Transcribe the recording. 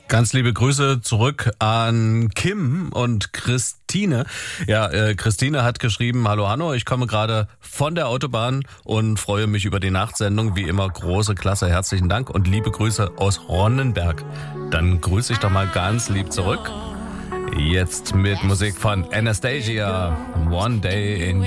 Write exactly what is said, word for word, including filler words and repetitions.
Ganz liebe Grüße zurück an Kim und Christine. Ja, äh, Christine hat geschrieben, hallo Hanno, ich komme gerade von der Autobahn und freue mich über die Nachtsendung. Wie immer große Klasse, herzlichen Dank und liebe Grüße aus Ronnenberg. Dann grüße ich doch mal ganz lieb zurück. Jetzt mit Musik von Anastasia, One Day in